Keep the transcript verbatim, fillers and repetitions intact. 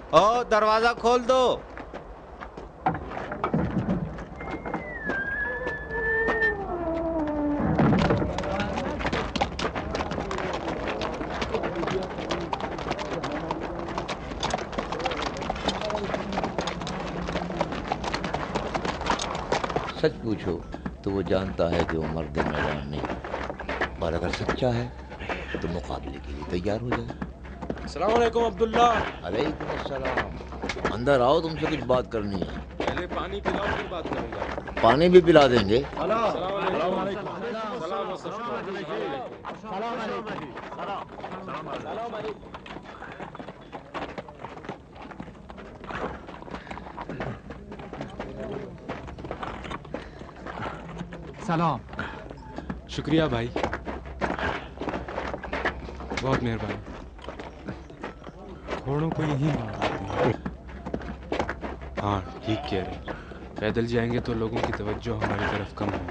ओ दरवाजा खोल दो। सच पूछो तो वो जानता है कि वो मर्द मैदान नहीं, और अगर सच्चा है तो मुकाबले के लिए तैयार हो जाए। अस्सलाम वालेकुम अब्दुल्ला। अलैकुम अस्सलाम। अंदर आओ, तुमसे कुछ बात करनी है। पहले पानी पिलाओ फिर बात करूंगा। पानी भी पिला देंगे। अस्सलाम वालेकुम। सलाम व सबको। सलाम वालेकुम। सलाम। शुक्रिया भाई, बहुत मेहरबानी। घोड़ों को यही मार देते हैं। हाँ ठीक कह रहे, पैदल जाएंगे तो लोगों की तवज्जो हमारी तरफ कम होगी।